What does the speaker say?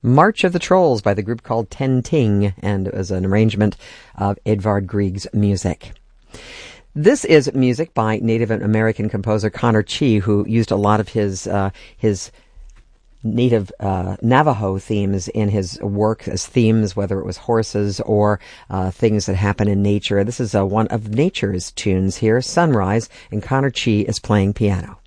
March of the Trolls by the group called Ten Ting, and it was an arrangement of Edvard Grieg's music. This is music by Native American composer Connor Chee, who used a lot of his native Navajo themes in his work as themes, whether it was horses or things that happen in nature. This is one of nature's tunes here, Sunrise, and Connor Chee is playing piano.